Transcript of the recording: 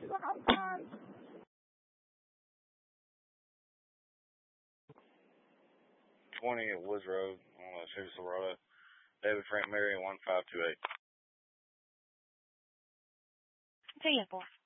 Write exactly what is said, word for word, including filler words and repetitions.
twenty at Woods Road on uh, Chevy Silverado. David Frank Marion one five two eight. Two four.